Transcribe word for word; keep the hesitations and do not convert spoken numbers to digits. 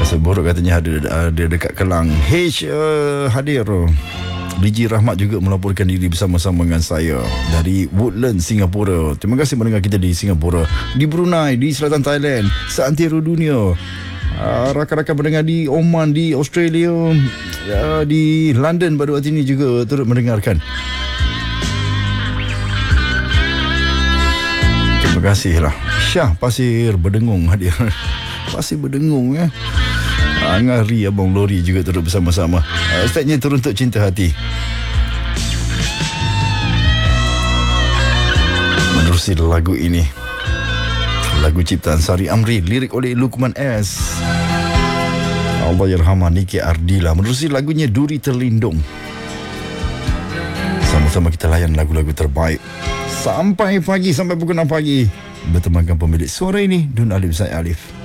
Seborok katanya ada, ada dekat Kelang. H uh, hadir. Liji Rahmat juga melaporkan diri bersama-sama dengan saya dari Woodlands, Singapura. Terima kasih mendengar kita di Singapura, di Brunei, di selatan Thailand, seantero dunia. Uh, rakan-rakan pendengar di Oman, di Australia, uh, di London pada waktu ini juga turut mendengarkan. Terima kasihlah. Syah Pasir Berdengung hadir. Pasir Berdengung ya. Angari Abang Lori juga turut bersama-sama. Hashtagnya Teruntuk Cinta Hati. Menerusi lagu ini, lagu ciptaan Sari Amri, lirik oleh Lukman S. Allahyarhamah Niki Ardila. Menerusi lagunya Duri Terlindung. Sama-sama kita layan lagu-lagu terbaik sampai pagi, sampai pukul enam pagi. Bertemankan pemilik suara ini, Dun Alif Zaid Alif.